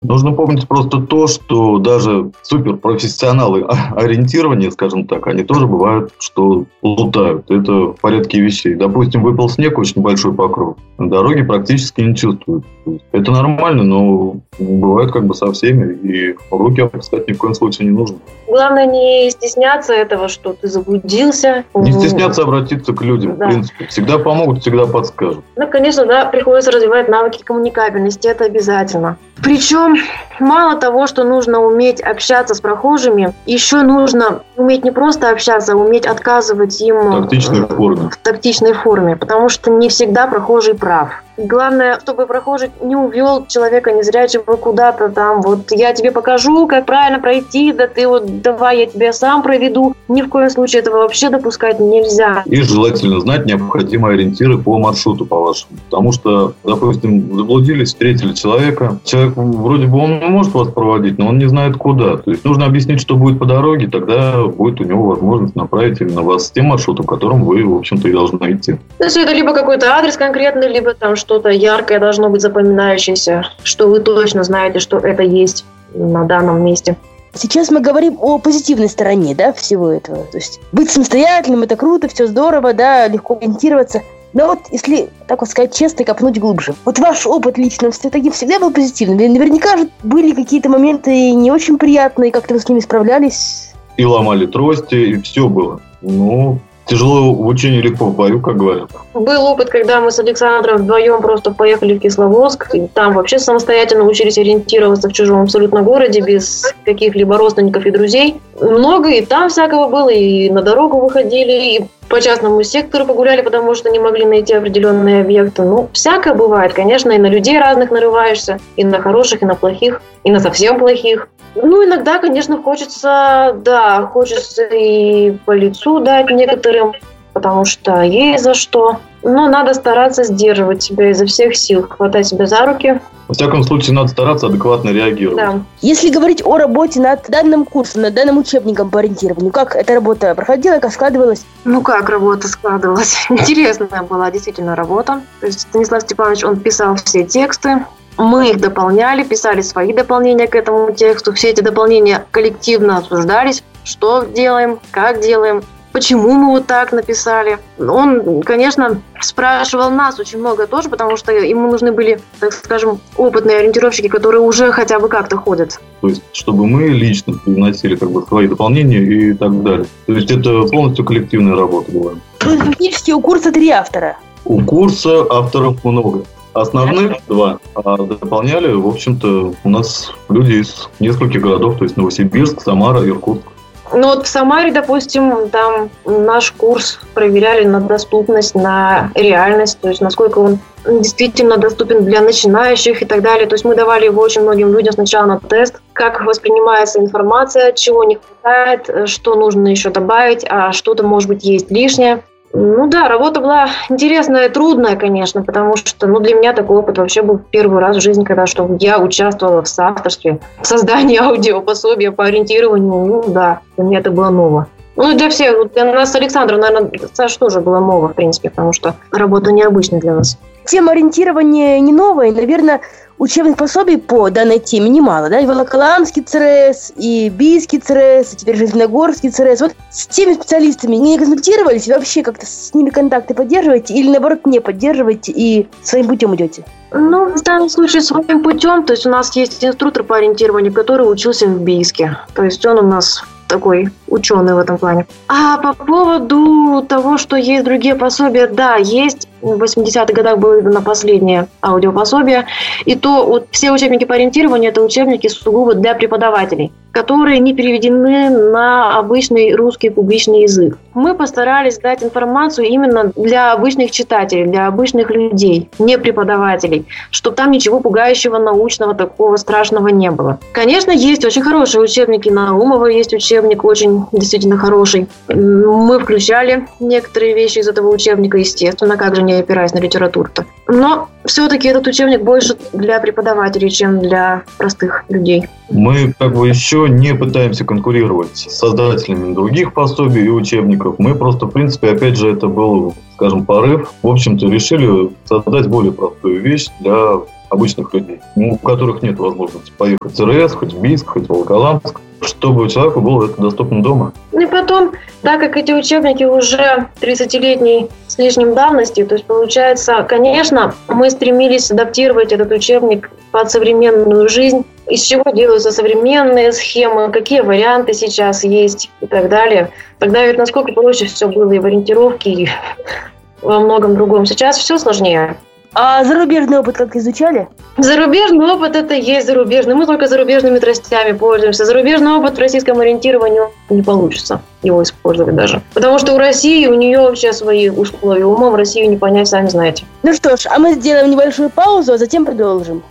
Нужно помнить просто то, что даже суперпрофессионалы ориентирования, скажем так, они тоже бывают, что плутают. Это в порядке вещей. Допустим, выпал снег, очень большой покров, на дороге практически не чувствуют. Это нормально, но бывает как бы со всеми, и руки опускать ни в коем случае не нужно. Главное не стесняться этого, что ты заблудился. Не стесняться обратиться к людям, да. В принципе. Всегда помогут, всегда подскажут. Ну, конечно, да, приходится развивать навыки коммуникабельности, это обязательно. Причем мало того, что нужно уметь общаться с прохожими, еще нужно уметь не просто общаться, а уметь отказывать им в тактичной форме, потому что не всегда прохожий прав. Главное, чтобы прохожий не увел человека незрячего куда-то там, вот я тебе покажу, как правильно пройти, да ты вот давай я тебя сам проведу. Ни в коем случае этого вообще допускать нельзя. И желательно знать необходимые ориентиры по маршруту, по-вашему. Потому что, допустим, заблудились, встретили человека. Человек вроде бы он может вас проводить, но он не знает куда. То есть нужно объяснить, что будет по дороге, тогда будет у него возможность направить именно вас с тем маршрутом, которым вы, в общем-то, и должны идти. То есть это либо какой-то адрес конкретный, либо там что-то яркое должно быть запоминающееся, что вы точно знаете, что это есть на данном месте. Сейчас мы говорим о позитивной стороне, да, всего этого. То есть быть самостоятельным – это круто, все здорово, да, легко ориентироваться. Но вот если, так вот сказать, честно копнуть глубже. Вот ваш опыт лично все-таки всегда был позитивным. Наверняка же были какие-то моменты не очень приятные, как-то вы с ними справлялись. И ломали трости, и все было. Ну, тяжело в учении, легко в бою, как говорят. Был опыт, когда мы с Александром вдвоем просто поехали в Кисловодск, и там вообще самостоятельно учились ориентироваться в чужом абсолютно городе, без каких-либо родственников и друзей. Много и там всякого было, и на дорогу выходили, и по частному сектору погуляли, потому что не могли найти определенные объекты. Ну, всякое бывает, конечно, и на людей разных нарываешься, и на хороших, и на плохих, и на совсем плохих. Ну, иногда, конечно, хочется и по лицу дать некоторым, потому что есть за что. Но надо стараться сдерживать себя изо всех сил, хватать себя за руки. Во всяком случае, надо стараться адекватно реагировать. Да. Если говорить о работе над данным курсом, над данным учебником по ориентированию, как эта работа проходила, как складывалась? Ну, как работа складывалась? Интересная была действительно работа. То есть Станислав Степанович, он писал все тексты. Мы их дополняли, писали свои дополнения к этому тексту. Все эти дополнения коллективно обсуждались. Что делаем, как делаем, почему мы вот так написали. Он, конечно, спрашивал нас очень много тоже, потому что ему нужны были, так скажем, опытные ориентировщики, которые уже хотя бы как-то ходят. То есть, чтобы мы лично приносили как бы свои дополнения и так далее. То есть, это полностью коллективная работа была. То есть, фактически у курса 3 автора? У курса авторов много. Основных 2, а дополняли, в общем-то, у нас люди из нескольких городов, то есть Новосибирск, Самара, Иркутск. Ну вот в Самаре, допустим, там наш курс проверяли на доступность, на реальность, то есть насколько он действительно доступен для начинающих и так далее. То есть мы давали его очень многим людям сначала на тест, как воспринимается информация, чего не хватает, что нужно еще добавить, а что-то, может быть, есть лишнее. Ну да, работа была интересная и трудная, конечно, потому что для меня такой опыт вообще был первый раз в жизни, когда я участвовала в соавторстве, в создании аудиопособия по ориентированию. Да, для меня это было ново. Ну и для всех, для нас с Александром, наверное, Саша тоже было ново, в принципе, потому что работа необычная для нас. Тема ориентирования не новая, наверное, учебных пособий по данной теме немало, да? И Волоколамский ЦРС, и Бийский ЦРС, и теперь Железногорский ЦРС. Вот с теми специалистами не контактировались, вообще как-то с ними контакты поддерживаете или, наоборот, не поддерживаете и своим путем идете? Ну, в данном случае своим путем, то есть у нас есть инструктор по ориентированию, который учился в Бийске. То есть он у нас такой ученый в этом плане. А по поводу того, что есть другие пособия, да, есть. В 80-х годах было издано последнее аудиопособие. И то вот все учебники по ориентированию – это учебники сугубо для преподавателей, которые не переведены на обычный русский публичный язык. Мы постарались дать информацию именно для обычных читателей, для обычных людей, не преподавателей, чтобы там ничего пугающего, научного, такого страшного не было. Конечно, есть очень хорошие учебники. Наумова есть учебник очень действительно хороший. Мы включали некоторые вещи из этого учебника, естественно, как же не опираясь на литературу-то. Но все-таки этот учебник больше для преподавателей, чем для простых людей. Мы еще не пытаемся конкурировать с создателями других пособий и учебников. Мы просто, в принципе, опять же, это был, скажем, порыв. В общем-то, решили создать более простую вещь для обычных людей, у которых нет возможности поехать в ЦРС, хоть в Бийск, хоть в Волоколамск, чтобы человеку было это доступно дома. Ну и потом, так как эти учебники уже 30-летней с лишним давности, то есть получается, конечно, мы стремились адаптировать этот учебник под современную жизнь, из чего делаются современные схемы, какие варианты сейчас есть и так далее. Тогда ведь насколько проще все было и в ориентировке, и во многом другом. Сейчас все сложнее. А зарубежный опыт как изучали? Зарубежный опыт – это есть зарубежный. Мы только зарубежными тростями пользуемся. Зарубежный опыт в российском ориентировании не получится его использовать даже. Потому что у России, у нее вообще свои условия. Умом Россию не понять, сами знаете. Ну что ж, а мы сделаем небольшую паузу, а затем продолжим.